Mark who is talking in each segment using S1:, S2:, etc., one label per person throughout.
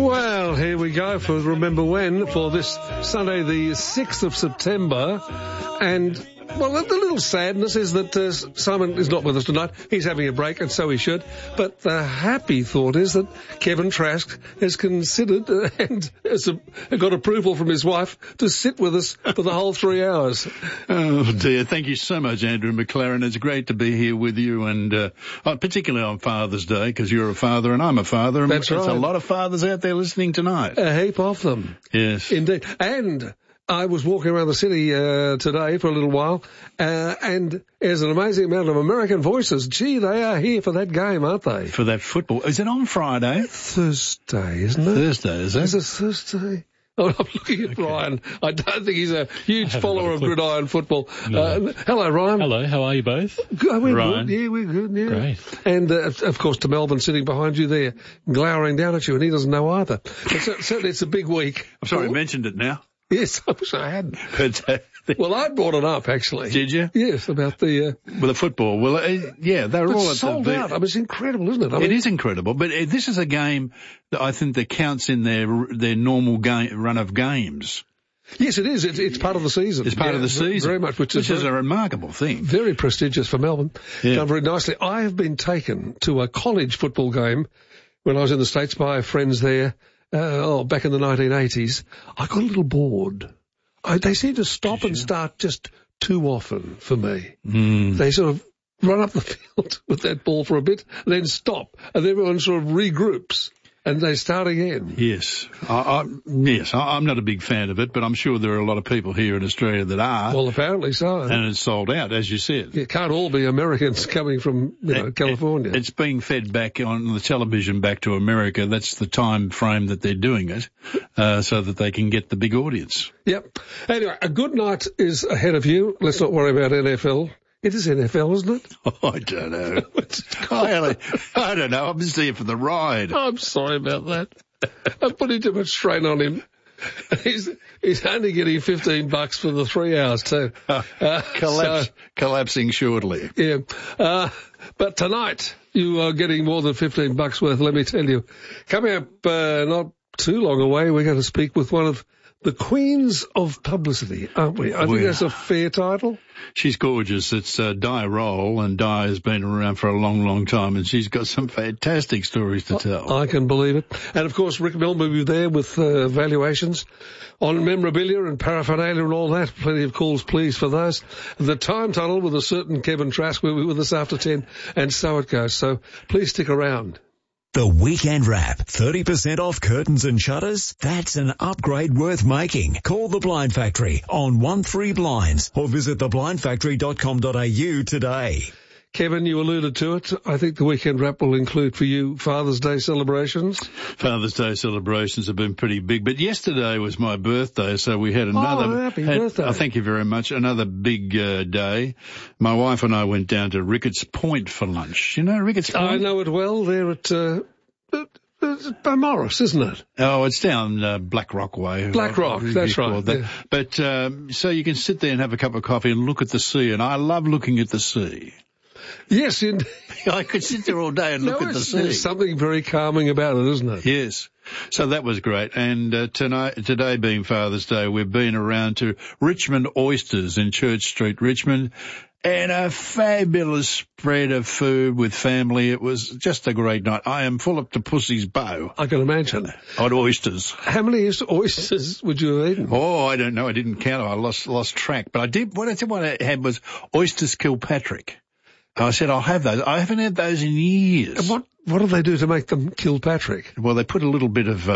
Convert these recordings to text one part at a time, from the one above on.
S1: Well, here we go for Remember When for this Sunday, the 6th of September. And, well, the little sadness is that Simon is not with us tonight. He's having a break, and so he should. But the happy thought is that Kevin Trask has considered and has got approval from his wife to sit with us for the whole 3 hours.
S2: Oh, dear. Thank you so much, Andrew McLaren. It's great to be here with you, and particularly on Father's Day, because you're a father and I'm a father. And
S1: That's right.
S2: There's a lot of fathers out there listening tonight.
S1: A heap of them.
S2: Yes.
S1: Indeed. And I was walking around the city today for a little while, and there's an amazing amount of American voices. Gee, they are here for that game, aren't they?
S2: For that football. Is it on Friday?
S1: Thursday, isn't it?
S2: Thursday, is it?
S1: Is it Thursday? Oh, I'm looking at Ryan. I don't think he's a huge follower of gridiron football.
S3: No.
S1: Hello, Ryan.
S3: Hello, how are you both?
S1: Good, we're
S3: Ryan.
S1: good. Yeah, we're good. Yeah.
S3: Great.
S1: And, of course, to Melbourne sitting behind you there, glowering down at you, and he doesn't know either. Certainly it's a big week.
S2: I'm sorry, I mentioned it now.
S1: Yes, I wish I hadn't.
S2: But,
S1: Well, I brought it up, actually.
S2: Did you?
S1: Yes, about the...
S2: Well, the football. Well, yeah, they're all at
S1: sold
S2: the...
S1: out. I mean, it's incredible, isn't it? I mean,
S2: It is incredible, but this is a game that I think that counts in their normal run of games.
S1: Yes, it is. It's part of the season.
S2: It's part of the season.
S1: Very much, which is
S2: a remarkable thing.
S1: Very prestigious for Melbourne.
S2: Yeah.
S1: Done very nicely. I have been taken to a college football game when I was in the States by friends there, back in the 1980s. I got a little bored. They seem to stop and start just too often for me. They sort of run up the field with that ball for a bit, then stop, and everyone sort of regroups. And they start again.
S2: Yes. I'm not a big fan of it, but I'm sure there are a lot of people here in Australia that are.
S1: Well, apparently so.
S2: And it's sold out, as you said.
S1: It can't all be Americans coming from, California.
S2: It's being fed back on the television back to America. That's the time frame that they're doing it, so that they can get the big audience.
S1: Yep. Anyway, a good night is ahead of you. Let's not worry about NFL. It is NFL, isn't it?
S2: Oh, I don't know. I don't know. I'm just here for the ride.
S1: I'm sorry about that. I'm putting too much strain on him. He's only getting $15 for the 3 hours too.
S2: Collapsing shortly.
S1: Yeah. But tonight you are getting more than $15 worth, let me tell you. Coming up not too long away, we're going to speak with one of the Queens of Publicity, aren't we? I think that's a fair title.
S2: She's gorgeous. It's Di Roll, and Di has been around for a long, long time, and she's got some fantastic stories to tell.
S1: I can believe it. And, of course, Rick Milne will be there with valuations on memorabilia and paraphernalia and all that. Plenty of calls, please, for those. The Time Tunnel with a certain Kevin Trask will be with us after 10, and so it goes. So please stick around.
S4: The Weekend Wrap. 30% off curtains and shutters? That's an upgrade worth making. Call the Blind Factory on 13 Blinds or visit theblindfactory.com.au today.
S1: Kevin, you alluded to it. I think the Weekend Wrap will include for you Father's Day celebrations.
S2: Father's Day celebrations have been pretty big, but yesterday was my birthday, so we had another...
S1: happy birthday.
S2: Thank you very much. Another big day. My wife and I went down to Ricketts Point for lunch. You know Ricketts Point?
S1: I know it well. They're at Morris, isn't it?
S2: Oh, it's down Black Rock way.
S1: Black Rock, that's right.
S2: That.
S1: Yeah.
S2: But so you can sit there and have a cup of coffee and look at the sea, and I love looking at the sea.
S1: Yes, indeed.
S2: I could sit there all day and look at the sea.
S1: There's something very calming about it, isn't it?
S2: Yes. So that was great. And today being Father's Day, we've been around to Richmond Oysters in Church Street, Richmond, and a fabulous spread of food with family. It was just a great night. I am full up to pussy's bow.
S1: I can imagine.
S2: On oysters.
S1: How many oysters would you have eaten?
S2: Oh, I don't know. I didn't count. I lost track. But I did. What I had was oysters Kilpatrick. I said, I'll have those. I haven't had those in years.
S1: And what do they do to make them Kilpatrick?
S2: Well, they put a little bit of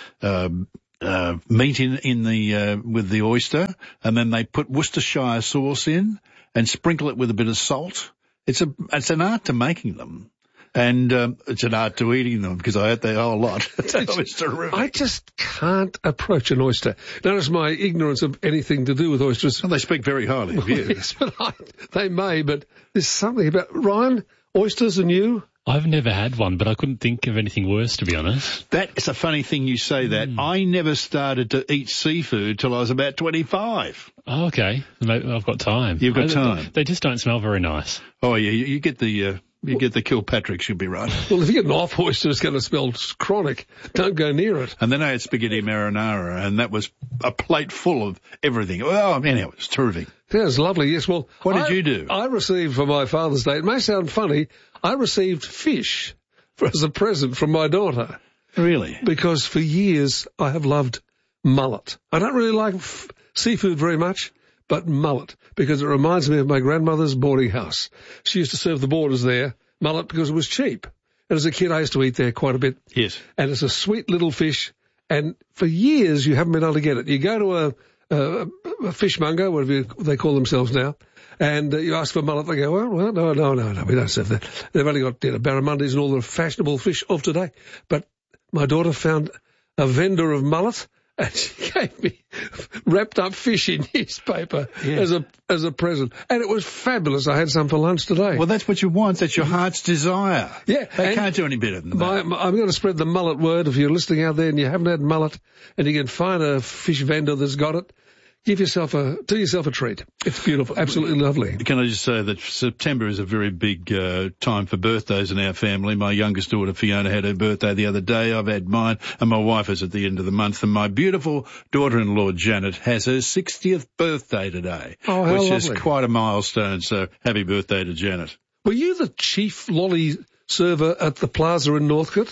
S2: meat in the with the oyster, and then they put Worcestershire sauce in and sprinkle it with a bit of salt. It's an art to making them. And it's an art to eating them because I ate the whole lot. It was terrific.
S1: I just can't approach an oyster. Notice my ignorance of anything to do with oysters.
S2: Well, they speak very highly of you.
S1: Yes, but they may, but there's something about... Ryan, oysters and you?
S3: I've never had one, but I couldn't think of anything worse, to be honest.
S2: That is a funny thing you say that. I never started to eat seafood till I was about 25.
S3: Oh, okay. Maybe I've got time.
S2: You've got time.
S3: They just don't smell very nice.
S2: Oh, yeah, you get the You get the Kilpatrick, should be right.
S1: Well, if you get an off oyster, it's going to smell chronic. Don't go near it.
S2: And then I had spaghetti marinara, and that was a plate full of everything. Well, I mean, it was terrific.
S1: Yeah, it was lovely, yes. Well,
S2: what did you do?
S1: I received for my Father's Day, it may sound funny, I received fish as a present from my daughter.
S2: Really?
S1: Because for years I have loved mullet. I don't really like seafood very much, but mullet, because it reminds me of my grandmother's boarding house. She used to serve the boarders there, mullet, because it was cheap. And as a kid, I used to eat there quite a bit.
S2: Yes.
S1: And it's a sweet little fish, and for years you haven't been able to get it. You go to a fishmonger, whatever they call themselves now, and you ask for mullet, they go, well, no, we don't serve that. They've only got barramundis and all the fashionable fish of today. But my daughter found a vendor of mullet, and she gave me wrapped up fish in newspaper as a present. And it was fabulous. I had some for lunch today.
S2: Well, that's what you want. That's your heart's desire.
S1: Yeah.
S2: They can't do any better than that.
S1: I'm going to spread the mullet word. If you're listening out there and you haven't had mullet and you can find a fish vendor that's got it, do yourself a treat. It's beautiful. Absolutely lovely.
S2: Can I just say that September is a very big time for birthdays in our family. My youngest daughter, Fiona, had her birthday the other day. I've had mine, and my wife is at the end of the month. And my beautiful daughter-in-law, Janet, has her 60th birthday today,
S1: how
S2: which
S1: lovely.
S2: is quite a milestone. So happy birthday to Janet.
S1: Were you the chief lolly server at the Plaza in Northcote?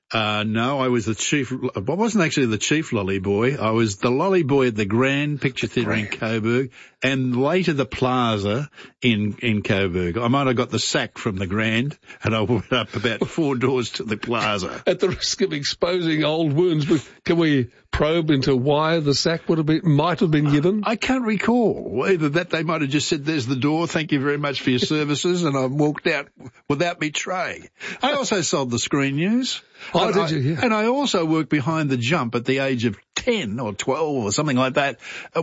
S2: No, I was the chief. I wasn't actually the chief lolly boy. I was the lolly boy at the Grand Picture Theatre in Coburg, and later the Plaza in Coburg. I might have got the sack from the Grand, and I went up about 4 doors to the Plaza.
S1: At the risk of exposing old wounds, can we probe into why the sack might have been given?
S2: I can't recall. Either that they might have just said, "There's the door. Thank you very much for your services," and I walked out without me tray. I also sold the Screen News.
S1: Oh, did you? Yeah.
S2: And I also worked behind the jump at the age of 10 or 12 or something like that,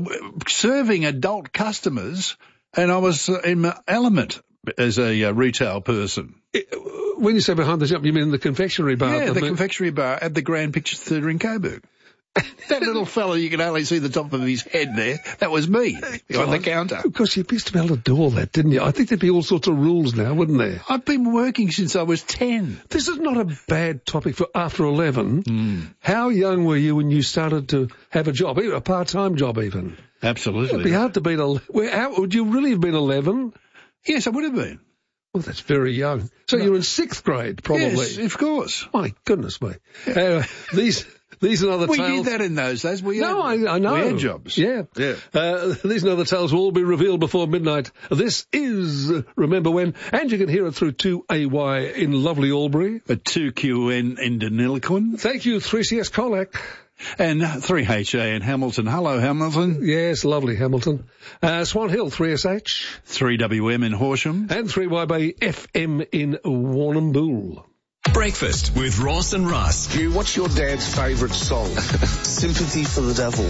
S2: serving adult customers, and I was in my element as a retail person.
S1: When you say behind the jump, you mean the confectionery bar?
S2: Yeah, the confectionery bar at the Grand Picture Theatre in Coburg. That little fella, you can only see the top of his head there. That was me on the counter.
S1: Because you used to be able to do all that, didn't you? I think there'd be all sorts of rules now, wouldn't there?
S2: I've been working since I was 10.
S1: This is not a bad topic for after 11. How young were you when you started to have a job, even a part-time job even?
S2: Absolutely.
S1: It'd be hard to beat would you really have been 11?
S2: Yes, I would have been.
S1: Well, that's very young. So you're in 6th grade, probably.
S2: Yes, of course.
S1: My goodness me. These and other tales.
S2: We did that in those days.
S1: I know.
S2: We had jobs.
S1: Yeah. These and other tales will all be revealed before midnight. This is Remember When, and you can hear it through 2AY in lovely Albury.
S2: A 2QN in Deniliquin.
S1: Thank you, 3CS Colac.
S2: And 3HA in Hamilton. Hello, Hamilton.
S1: Yes, lovely Hamilton. Swan Hill, 3SH.
S2: 3WM in Horsham.
S1: And 3YB FM in Warrnambool.
S4: Breakfast with Ross and Russ.
S5: Hugh, what's your dad's favourite song? Sympathy for the Devil.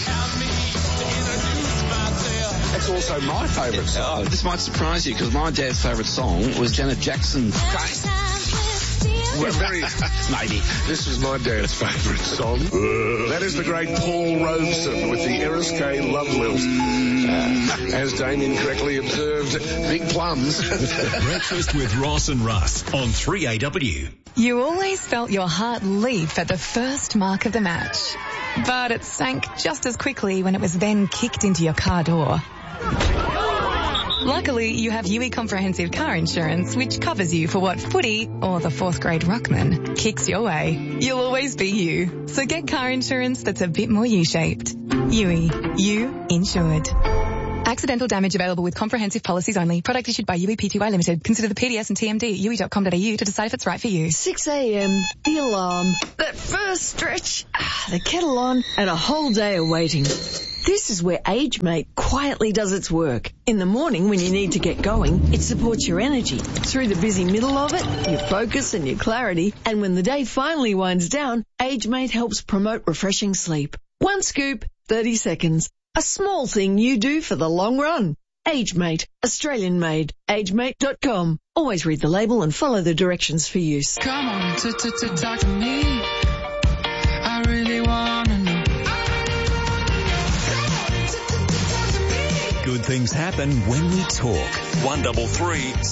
S5: That's also my favourite song.
S6: Oh, this might surprise you because my dad's favourite song was Janet Jackson.
S5: Well, maybe. This is my dad's favourite song. That is the great Paul Robeson with the Eriskay Love Lilt. As Damien correctly observed, big plums.
S4: Breakfast with Ross and Russ on 3AW.
S7: You always felt your heart leap at the first mark of the match, but it sank just as quickly when it was then kicked into your car door. Luckily, you have UE Comprehensive Car Insurance, which covers you for what footy or the 4th grade ruckman kicks your way. You'll always be you. So get car insurance that's a bit more U-shaped. UE. You insured. Accidental damage available with comprehensive policies only. Product issued by UE Pty Limited. Consider the PDS and TMD at UE.com.au to decide if it's right for you.
S8: 6 a.m, the alarm, that first stretch, the kettle on, and a whole day of waiting. This is where AgeMate quietly does its work. In the morning when you need to get going, it supports your energy. Through the busy middle of it, your focus and your clarity. And when the day finally winds down, AgeMate helps promote refreshing sleep. 1 scoop, 30 seconds. A small thing you do for the long run. AgeMate, Australian made. AgeMate.com. Always read the label and follow the directions for use.
S9: Come on, talk to me. I really wanna know.
S4: Good things happen when we talk. 133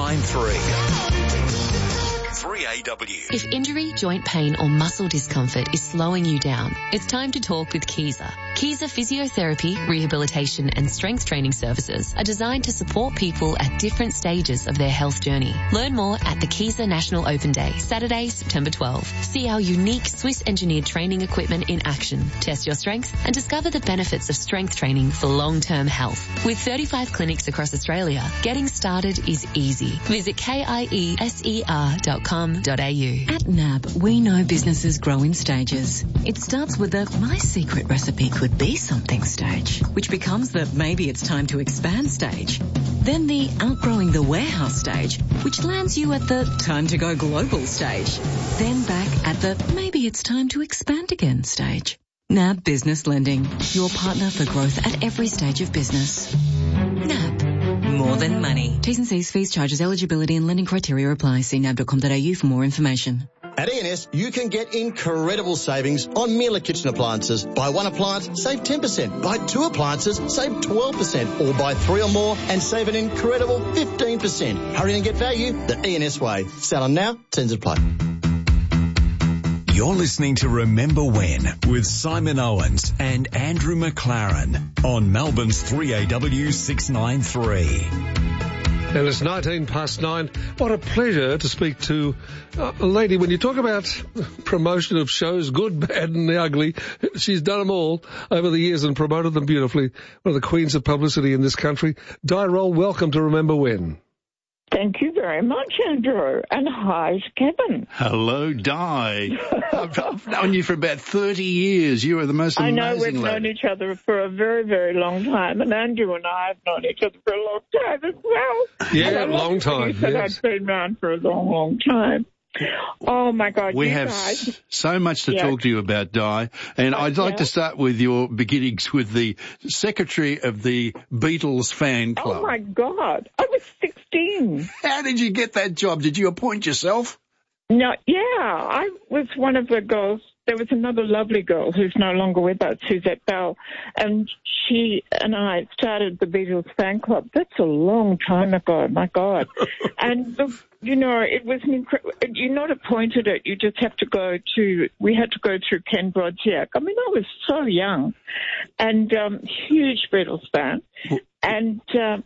S4: 693. 3AW.
S10: If injury, joint pain or muscle discomfort is slowing you down, it's time to talk with Kiza. Kiza Physiotherapy, Rehabilitation and Strength Training Services are designed to support people at different stages of their health journey. Learn more at the Kiza National Open Day, Saturday, September 12. See our unique Swiss-engineered training equipment in action. Test your strength and discover the benefits of strength training for long-term health. With 35 clinics across Australia, getting started is easy. Visit KIESER.com.
S11: At NAB, we know businesses grow in stages. It starts with the my secret recipe could be something stage, which becomes the maybe it's time to expand stage. Then the outgrowing the warehouse stage, which lands you at the time to go global stage. Then back at the maybe it's time to expand again stage. NAB Business Lending, your partner for growth at every stage of business. NAB. More than money. T's and C's, fees, charges, eligibility and lending criteria apply. See nab.com.au for more information.
S12: At ENS, you can get incredible savings on Miele kitchen appliances. Buy one appliance, save 10%. Buy two appliances, save 12%. Or buy three or more and save an incredible 15%. Hurry and get value the ENS way. Sell them now, terms apply.
S4: You're listening to Remember When with Simon Owens and Andrew McLaren on Melbourne's 3AW 693.
S1: And it's 9:19. What a pleasure to speak to a lady. When you talk about promotion of shows, good, bad and the ugly, she's done them all over the years and promoted them beautifully. One of the queens of publicity in this country. Di Roll, welcome to Remember When.
S13: Thank you very much, Andrew. And hi, Kevin.
S2: Hello, Di. I've known you for about 30 years. You are the most amazing
S13: I know we've known each other for a very, very long time. And Andrew and I have known each other for a long time as well.
S1: Yeah, long time.
S13: You said I've been around for a long, long time. Oh, my God.
S2: We have
S13: guys.
S2: so much to talk to you about, Di. And I'd like to start with your beginnings with the secretary of the Beatles fan club.
S13: Oh, my God. I was 16.
S2: How did you get that job? Did you appoint yourself?
S13: No, yeah. I was one of the girls. There was another lovely girl who's no longer with us, Suzette Bell, and she and I started the Beatles fan club. That's a long time ago, my God. And, it was an incredible, you're not appointed it, you just have to we had to go through Ken Brodziak. I mean, I was so young and huge Beatles fan. And,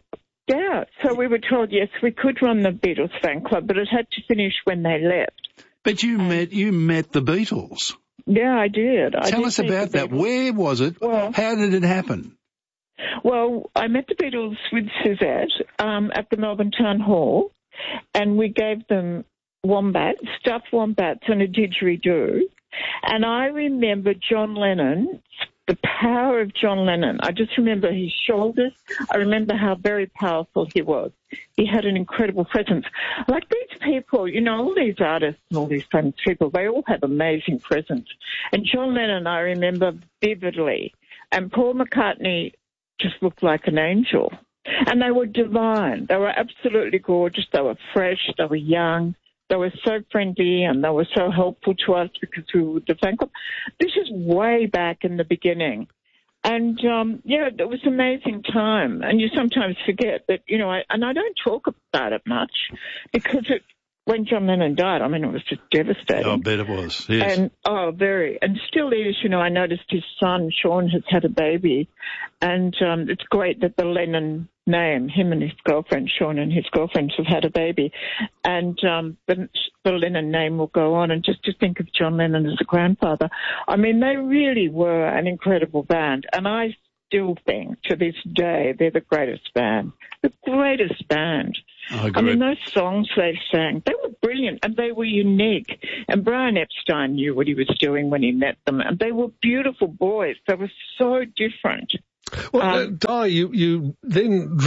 S13: so we were told, yes, we could run the Beatles fan club, but it had to finish when they left.
S2: But you met the Beatles.
S13: Yeah, I did.
S2: Tell us about that. Where was it? Well, how did it happen?
S13: Well, I met the Beatles with Suzette at the Melbourne Town Hall, and we gave them wombats, stuffed wombats, and a didgeridoo. And I remember John Lennon, the power of John Lennon. I just remember his shoulders. I remember how very powerful he was. He had an incredible presence. Like these people, all these artists and all these famous people, they all have amazing presence. And John Lennon, I remember vividly. And Paul McCartney just looked like an angel. And they were divine. They were absolutely gorgeous. They were fresh. They were young. They were so friendly and they were so helpful to us because we were the fan club. This is way back in the beginning. And, it was an amazing time. And you sometimes forget that, I don't talk about it much because when John Lennon died, I mean, it was just devastating.
S2: Oh, I bet it was, yes.
S13: And, very. And still is, I noticed his son, Sean, has had a baby. And it's great that the Lennon name, him and his girlfriend, Sean and his girlfriends have had a baby. And the Lennon name will go on. And just to think of John Lennon as a grandfather, I mean, they really were an incredible band. And I still think to this day they're the greatest band. The greatest band. I mean, those songs they sang, they were brilliant and they were unique. And Brian Epstein knew what he was doing when he met them. And they were beautiful boys. They were so different.
S1: Well, Di, you then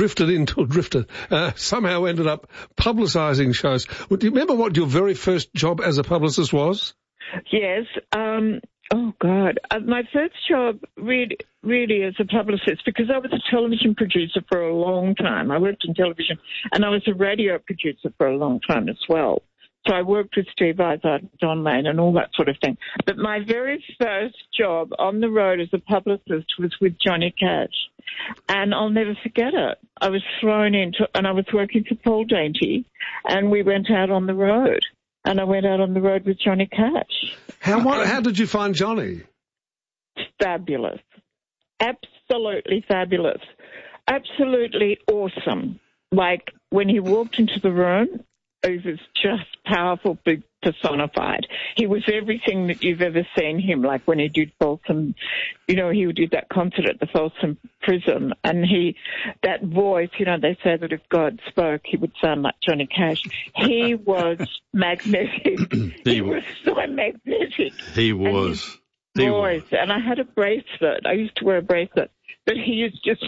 S1: somehow ended up publicising shows. Do you remember what your very first job as a publicist was?
S13: Yes. Oh, God. My first job really as a publicist, because I was a television producer for a long time. I worked in television, and I was a radio producer for a long time as well. So I worked with Steve Izard, John Lane and all that sort of thing. But my very first job on the road as a publicist was with Johnny Cash. And I'll never forget it. I was thrown into, and I was working for Paul Dainty, and we went out on the road. And I went out on the road with Johnny Cash.
S1: How did you find Johnny?
S13: Fabulous. Absolutely fabulous. Absolutely awesome. Like, when he walked into the room, it was just powerful, big, personified. He was everything that you've ever seen him, like when he did Folsom, he did that concert at the Folsom Prison, and that voice, they say that if God spoke, he would sound like Johnny Cash. He was magnetic. He was so magnetic.
S2: He was.
S13: And I had a bracelet. I used to wear a bracelet, but he used to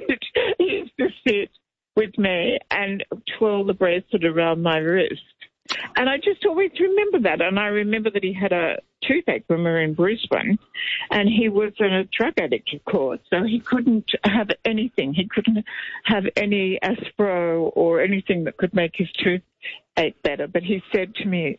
S13: sit with me and twirl the bracelet around my wrist. And I just always remember that. And I remember that he had a toothache when we were in Brisbane, and he was a drug addict, of course, so he couldn't have anything. He couldn't have any Aspro or anything that could make his toothache better. But he said to me,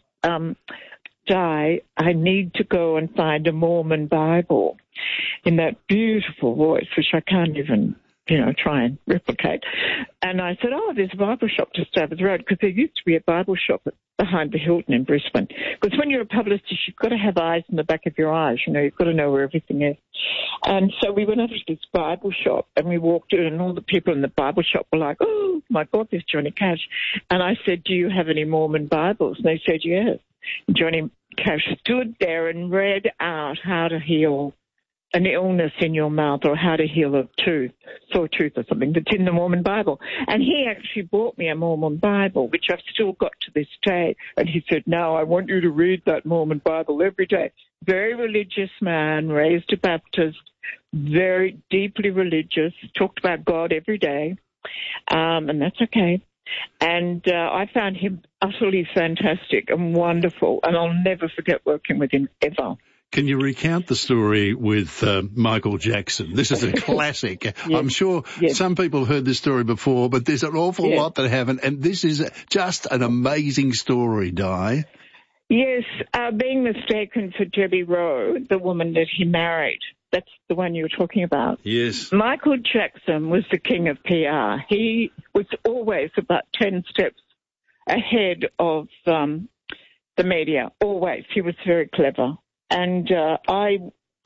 S13: Di, I need to go and find a Mormon Bible, in that beautiful voice, which I can't even try and replicate. And I said, there's a Bible shop just over the road, because there used to be a Bible shop behind the Hilton in Brisbane. Because when you're a publicist, you've got to have eyes in the back of your eyes. You've got to know where everything is. And so we went over to this Bible shop, and we walked in, and all the people in the Bible shop were like, oh, my God, there's Johnny Cash. And I said, do you have any Mormon Bibles? And they said, yes. And Johnny Cash stood there and read out how to heal an illness in your mouth, or how to heal a sore tooth or something that's in the Mormon Bible. And he actually bought me a Mormon Bible, which I've still got to this day. And he said, no, I want you to read that Mormon Bible every day. Very religious man, raised a Baptist, very deeply religious, talked about God every day. And that's okay. And I found him utterly fantastic and wonderful, and I'll never forget working with him ever.
S2: Can you recount the story with Michael Jackson? This is a classic. Yes. I'm sure some people have heard this story before, but there's an awful lot that haven't, and this is just an amazing story, Di.
S13: Yes, being mistaken for Debbie Rowe, the woman that he married. That's the one you were talking about.
S2: Yes.
S13: Michael Jackson was the king of PR. He was always about 10 steps ahead of the media, always. He was very clever. And I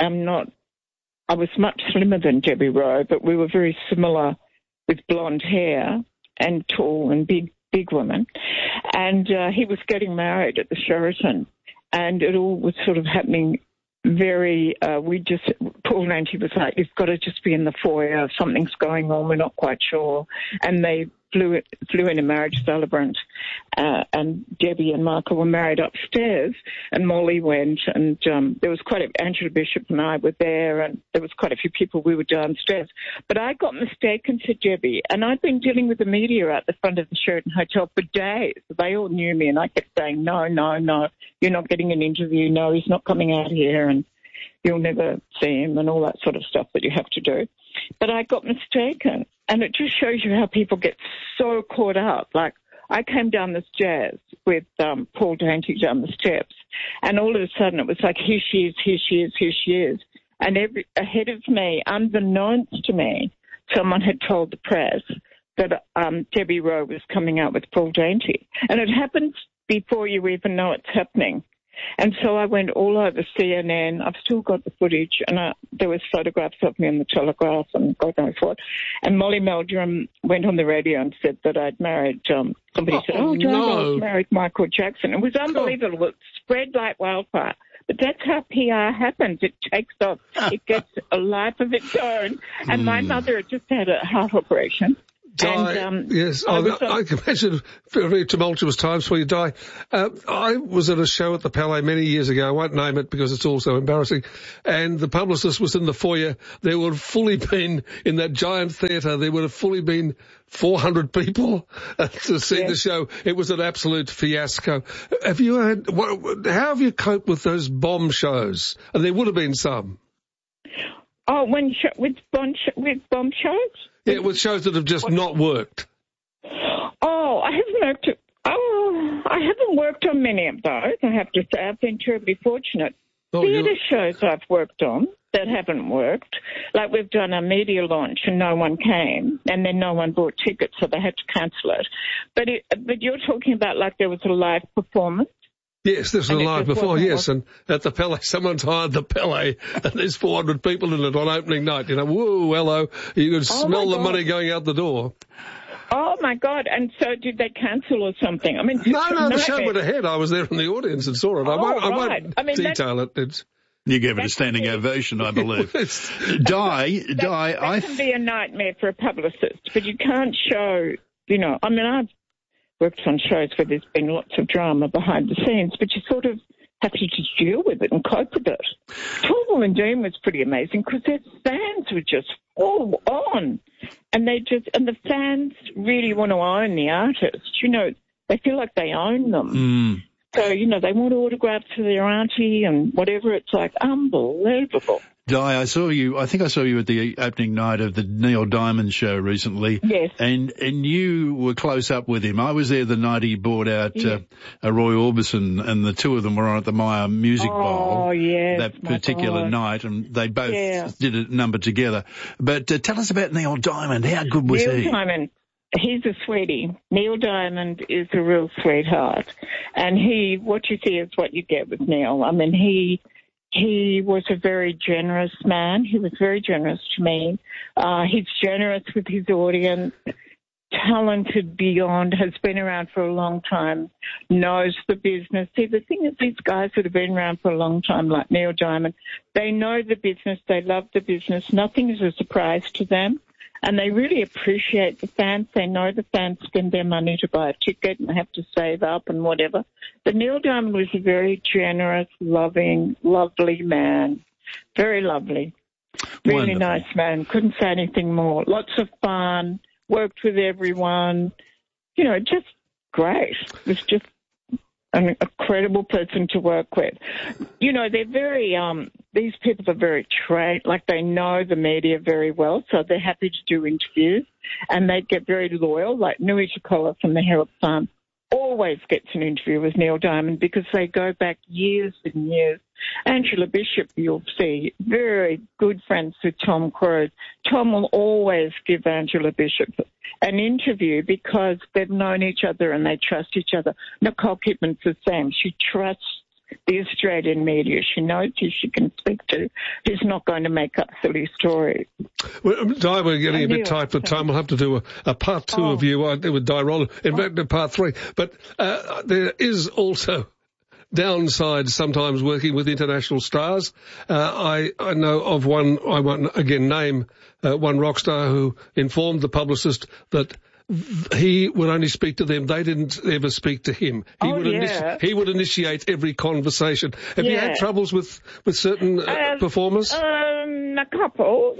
S13: was much slimmer than Debbie Rowe, but we were very similar with blonde hair and tall and big women. And he was getting married at the Sheraton, and it all was sort of happening very, Paul Dainty was like, you've got to just be in the foyer, something's going on, we're not quite sure. And they flew in a marriage celebrant, and Debbie and Michael were married upstairs, and Molly went, and there was Angela Bishop and I were there, and there was quite a few people, we were downstairs. But I got mistaken for Debbie, and I'd been dealing with the media out the front of the Sheraton Hotel for days. They all knew me, and I kept saying, no, you're not getting an interview, no, he's not coming out here, and you'll never see him, and all that sort of stuff that you have to do. But I got mistaken, and it just shows you how people get so caught up. Like, I came down the stairs with Paul Dainty down the steps, and all of a sudden it was like, here she is. And ahead of me, unbeknownst to me, someone had told the press that Debbie Rowe was coming out with Paul Dainty. And it happens before you even know it's happening. And so I went all over CNN. I've still got the footage, and there was photographs of me on the Telegraph and God knows what. And Molly Meldrum went on the radio and said that I'd married, somebody said, Joe married Michael Jackson. It was unbelievable. It spread like wildfire. But that's how PR happens. It takes off. It gets a life of its own. And my mother had just had a heart operation.
S1: Yes, I can imagine very tumultuous times for you, Di. I was at a show at the Palais many years ago. I won't name it because it's all so embarrassing. And the publicist was in the foyer. There would have fully been, in that giant theatre, there would have fully been 400 people to see the show. It was an absolute fiasco. How have you coped with those bomb shows? And there would have been some.
S13: Oh, with bomb shows?
S1: Yeah, with shows that have just not worked.
S13: Oh, I haven't worked. I haven't worked on many of those, I have to say. I've been terribly fortunate. Theatre shows I've worked on that haven't worked. Like we've done a media launch and no one came, and then no one bought tickets, so they had to cancel it. But you're talking about like there was a live performance?
S1: Yes, this was live before, yes, and at the Palais, someone's hired the Palais, and there's 400 people in it on opening night. You know, whoa, hello, you could smell the money going out the door.
S13: Oh, my God. And so did they cancel or something? I mean,
S1: No, the show went ahead. I was there in the audience and saw it. I won't detail it.
S2: You gave it a standing ovation, I believe.
S13: That can be a nightmare for a publicist, but you can't show, you know, I mean, I've worked on shows where there's been lots of drama behind the scenes, but you sort of have to just deal with it and cope with it. Torval and Dean was pretty amazing because their fans were just full on, and the fans really want to own the artist. You know, they feel like they own them. So, you know, they want autographs for their auntie and whatever. It's like unbelievable.
S2: Di, I think I saw you at the opening night of the Neil Diamond show recently.
S13: Yes.
S2: And you were close up with him. I was there the night he brought out Roy Orbison, and the two of them were on at the Myer Music Bowl that particular night, and they both did a number together. But tell us about Neil Diamond. How good was he?
S13: Neil Diamond. He's a sweetie. Neil Diamond is a real sweetheart. And what you see is what you get with Neil. I mean, he was a very generous man. He was very generous to me. He's generous with his audience, talented beyond, has been around for a long time, knows the business. See, the thing is, these guys that have been around for a long time, like Neil Diamond, they know the business, they love the business. Nothing is a surprise to them. And they really appreciate the fans. They know the fans spend their money to buy a ticket and have to save up and whatever. But Neil Diamond was a very generous, loving, lovely man. Very lovely. Really nice man. Couldn't say anything more. Lots of fun. Worked with everyone. You know, just great. It was just an incredible person to work with. You know, they're very, these people are very trained, like they know the media very well, so they're happy to do interviews, and they get very loyal, like Nui Chikola from the Herald Sun always gets an interview with Neil Diamond because they go back years and years. Angela Bishop, you'll see, very good friends with Tom Cruise. Tom will always give Angela Bishop an interview because they've known each other and they trust each other. Nicole Kidman's the same. She trusts the Australian media. She knows who she can speak to, who's not going to make up silly stories.
S1: Well, Di, we're getting a bit tight for time. We'll have to do a part two of you with Di Roland. In fact, part three. But there is also downside sometimes working with international stars. I know of one, I won't again name one rock star who informed the publicist that he would only speak to them. They didn't ever speak to him. He would initiate every conversation. Have you had troubles with certain performers?
S13: A couple.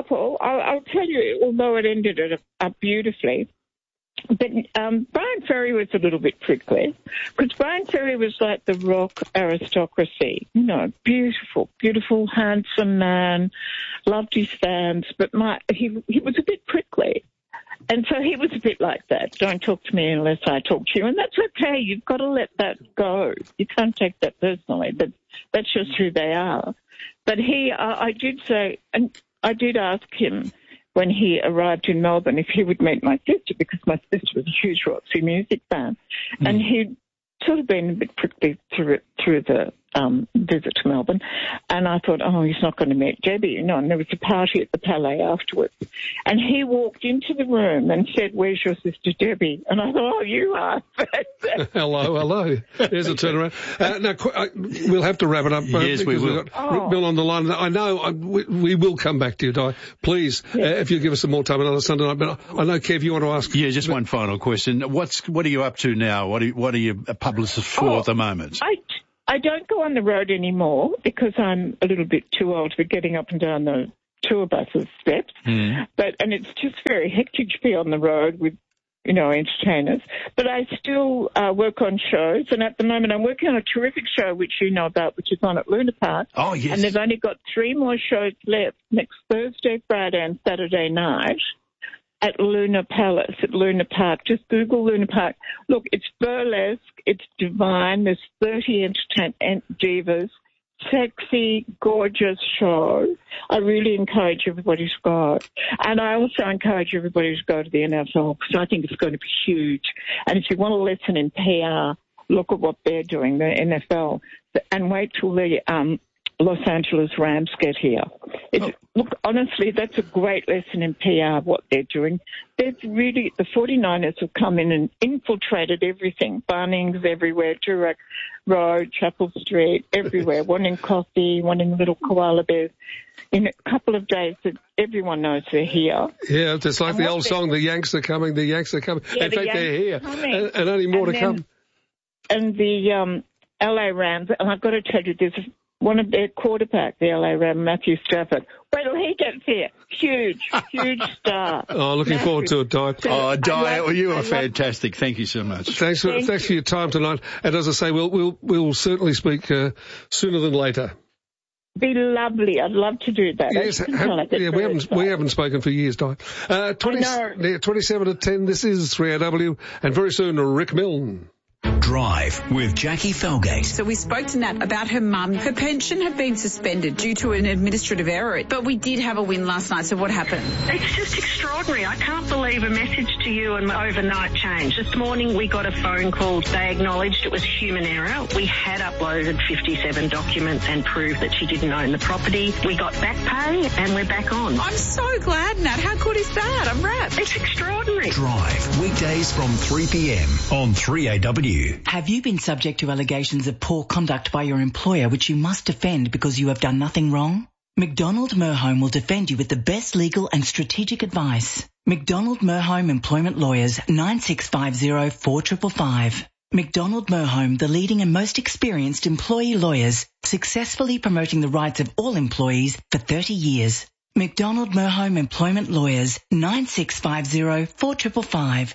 S13: I'll tell you, although it ended up beautifully. But Brian Ferry was a little bit prickly because Brian Ferry was like the rock aristocracy, you know, beautiful, handsome man, loved his fans, but he was a bit prickly. And so he was a bit like that. Don't talk to me unless I talk to you. And that's okay. You've got to let that go. You can't take that personally, but that's just who they are. But I did say, and I did ask him when he arrived in Melbourne if he would meet my sister, because my sister was a huge Roxy Music fan. And he'd sort of been a bit prickly through the visit to Melbourne. And I thought, he's not going to meet Debbie, you know, and there was a party at the Palais afterwards. And he walked into the room and said, "Where's your sister Debbie?" And I thought, you are.
S1: Hello. There's a turnaround. Now, we'll have to wrap it up.
S2: Yes, we will.
S1: We've got Bill on the line. I know we will come back to you, Di. Please, if you give us some more time another Sunday night. But I know, Kev, you want to ask.
S2: Yeah, just one final question. What are you up to now? What are you a publicist for at the moment?
S13: I don't go on the road anymore because I'm a little bit too old for getting up and down the tour buses steps. And it's just very hectic to be on the road with, you know, entertainers. But I still work on shows, and at the moment I'm working on a terrific show which you know about, which is on at Luna Park.
S2: Oh, yes.
S13: And they've only got 3 more shows left next Thursday, Friday and Saturday night. at Luna Palace, at Luna Park. Just Google Luna Park. Look, it's burlesque, it's divine. There's 30 entertainment divas. Sexy, gorgeous show. I really encourage everybody to go. And I also encourage everybody to go to the NFL because I think it's going to be huge. And if you want to listen in PR, look at what they're doing, the NFL, and wait till the Los Angeles Rams get here. Look, honestly, that's a great lesson in PR, what they're doing. The 49ers have come in and infiltrated everything, Bunnings everywhere, Durack Road, Chapel Street, everywhere, wanting coffee, wanting little koala bears. In a couple of days, everyone knows they're here.
S1: Yeah, it's like the old song, the Yanks are coming, the Yanks are coming.
S13: Yeah,
S1: in fact, they're here, and only more to come.
S13: And the LA Rams, and I've got to tell you, there's one of their quarterback, the LA Rams, Matthew Stafford. Wait till he gets here. Huge star.
S1: Oh, looking forward to it, Di.
S2: Oh, Di, you are fantastic. Thank you so much.
S1: Thanks for your time tonight. And as I say, we'll certainly speak sooner than later.
S13: Be lovely. I'd love to do that.
S1: Yes, we haven't spoken for years, Di. 27 to 10. This is 3AW, and very soon Rick Milne.
S4: Drive with Jackie Felgate.
S14: So we spoke to Nat about her mum. Her pension had been suspended due to an administrative error, but we did have a win last night, so what happened?
S15: It's just extraordinary. I can't believe a message to you and overnight change. This morning we got a phone call. They acknowledged it was human error. We had uploaded 57 documents and proved that she didn't own the property. We got back pay and we're back on.
S14: I'm so glad, Nat. How good is that? I'm wrapped.
S15: It's extraordinary.
S4: Drive, weekdays from 3 p.m. on 3AW.
S16: Have you been subject to allegations of poor conduct by your employer which you must defend because you have done nothing wrong? McDonald Merholm will defend you with the best legal and strategic advice. McDonald Merholm Employment Lawyers, 9650 4555. McDonald Merholm, the leading and most experienced employee lawyers, successfully promoting the rights of all employees for 30 years. McDonald Merholm Employment Lawyers, 9650 4555.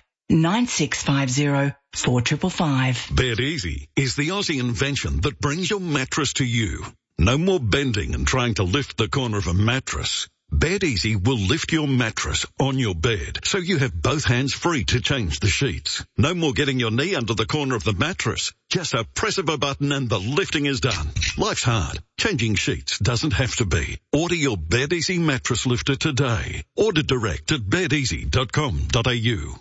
S16: 9650 4555.
S17: Bed Easy is the Aussie invention that brings your mattress to you. No more bending and trying to lift the corner of a mattress. Bed Easy will lift your mattress on your bed so you have both hands free to change the sheets. No more getting your knee under the corner of the mattress. Just a press of a button and the lifting is done. Life's hard. Changing sheets doesn't have to be. Order your Bed Easy mattress lifter today. Order direct at bedeasy.com.au.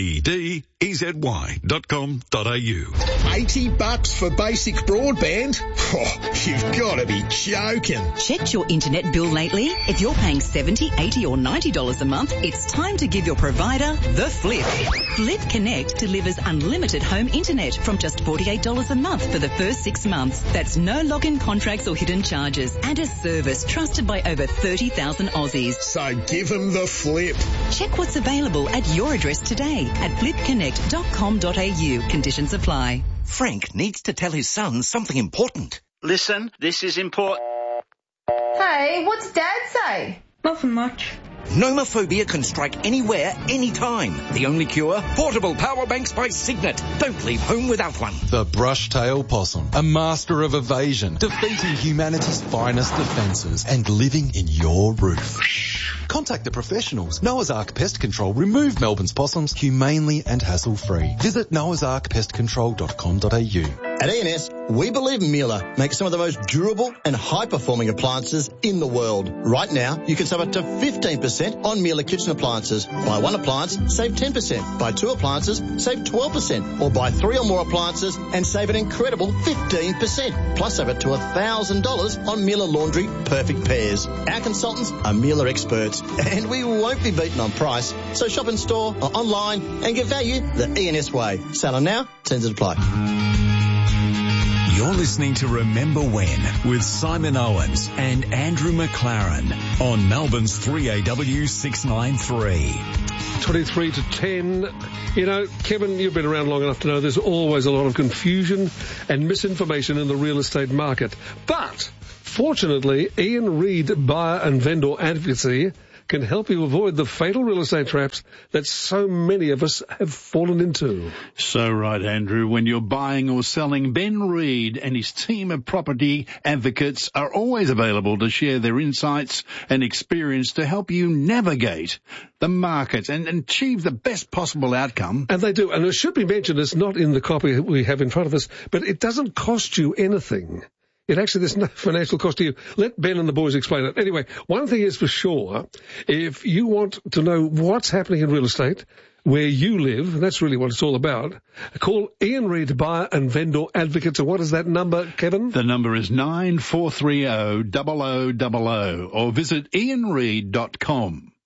S17: BDEZY.com.au.
S18: $80 for basic broadband? Oh, you've got to be joking.
S11: Checked your internet bill lately? If you're paying $70, $80 or $90 a month, it's time to give your provider the flip. Flip Connect delivers unlimited home internet from just $48 a month for the first 6 months. That's no login contracts or hidden charges and a service trusted by over 30,000 Aussies.
S18: So give them the flip.
S11: Check what's available at your address today at flipconnect.com.au. Conditions apply.
S19: Frank needs to tell his son something important.
S20: Listen, this is important.
S21: Hey, what's Dad say? Nothing much.
S19: Nomophobia can strike anywhere, anytime. The only cure? Portable power banks by Signet. Don't leave home without one.
S22: The brush-tailed possum, a master of evasion, defeating humanity's finest defences and living in your roof. Contact the professionals. Noah's Ark Pest Control remove Melbourne's possums humanely and hassle-free. Visit noahsarkpestcontrol.com.au.
S12: At E&S, we believe Miele makes some of the most durable and high-performing appliances in the world. Right now, you can save up to 15% on Miele kitchen appliances. Buy one appliance, save 10%. Buy two appliances, save 12%. Or buy 3 or more appliances and save an incredible 15%. Plus over to $1,000 on Miele Laundry Perfect Pairs. Our consultants are Miele experts, and we won't be beaten on price. So shop in store or online and get value the E&S way. Sale on now, terms apply.
S4: You're listening to Remember When with Simon Owens and Andrew McLaren on Melbourne's 3AW 693.
S1: 23 to 10. You know, Kevin, you've been around long enough to know there's always a lot of confusion and misinformation in the real estate market. But fortunately, Ian Reid Buyer and Vendor Advocacy can help you avoid the fatal real estate traps that so many of us have fallen into.
S2: So right, Andrew, when you're buying or selling, Ben Reed and his team of property advocates are always available to share their insights and experience to help you navigate the market and achieve the best possible outcome.
S1: And they do. And it should be mentioned, it's not in the copy we have in front of us, but it doesn't cost you anything. It actually, there's no financial cost to you. Let Ben and the boys explain it. Anyway, one thing is for sure, if you want to know what's happening in real estate, where you live, and that's really what it's all about, call Ian Reid Buyer and Vendor Advocates. And what is that number, Kevin?
S2: The number is 9430 0000 or visit ianreid.com.